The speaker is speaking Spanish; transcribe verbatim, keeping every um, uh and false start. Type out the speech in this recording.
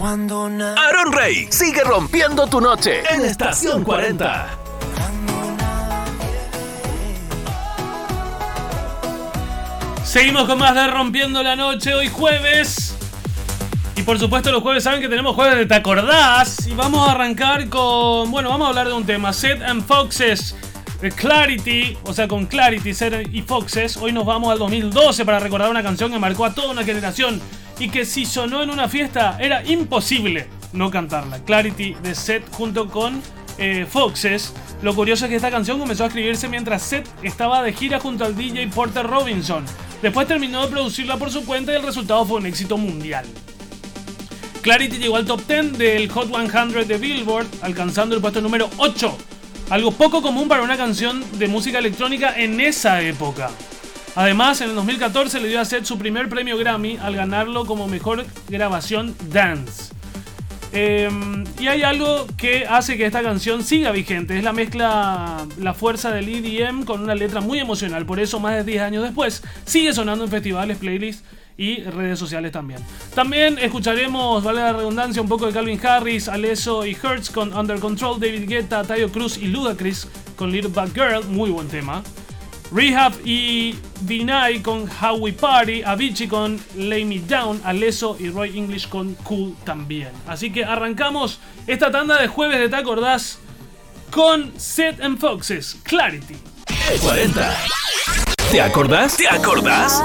Aaron Rey sigue rompiendo tu noche en Estación cuarenta. Seguimos con más de Rompiendo la Noche, hoy jueves. Y por supuesto los jueves saben que tenemos jueves de Te Acordás. Y vamos a arrancar con... Bueno, vamos a hablar de un tema. Seth and Foxes, Clarity. O sea, con Clarity, Seth y Foxes. Hoy nos vamos al dos mil doce para recordar una canción que marcó a toda una generación. Y que si sonó en una fiesta era imposible no cantarla. Clarity de Seth junto con eh, Foxes. Lo curioso es que esta canción comenzó a escribirse mientras Seth estaba de gira junto al D J Porter Robinson. Después terminó de producirla por su cuenta y el resultado fue un éxito mundial. Clarity llegó al top diez del Hot cien de Billboard, alcanzando el puesto número ocho. Algo poco común para una canción de música electrónica en esa época. Además, en el dos mil catorce le dio a Seth su primer premio Grammy al ganarlo como mejor grabación dance. Eh, y hay algo que hace que esta canción siga vigente. Es la mezcla, la fuerza del E D M con una letra muy emocional. Por eso, más de diez años después, sigue sonando en festivales, playlists y redes sociales también. También escucharemos, vale la redundancia, un poco de Calvin Harris, Alesso y Hurts con Under Control, David Guetta, Taio Cruz y Ludacris con Little Bad Girl, muy buen tema. Rehab y Vinay con How We Party, Avicii con Lay Me Down, Alesso y Roy English con Cool también. Así que arrancamos esta tanda de jueves de Te Acordás con Seth and Foxes, Clarity. cuarenta. ¿Te acordás? ¿Te acordás?